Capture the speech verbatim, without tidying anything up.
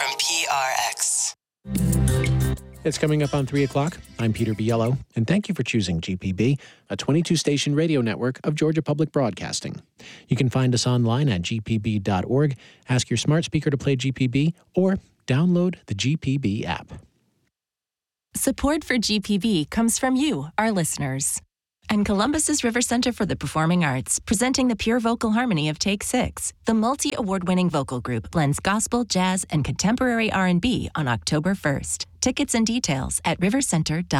from P R X. It's coming up on three o'clock. I'm Peter Biello, and thank you for choosing G P B, a twenty-two station radio network of Georgia Public Broadcasting. You can find us online at g p b dot org, ask your smart speaker to play G P B, or download the G P B app. Support for G P B comes from you, our listeners. And Columbus's River Center for the Performing Arts, presenting the pure vocal harmony of Take Six. The multi-award-winning vocal group blends gospel, jazz, and contemporary R and B on October first. Tickets and details at river center dot org.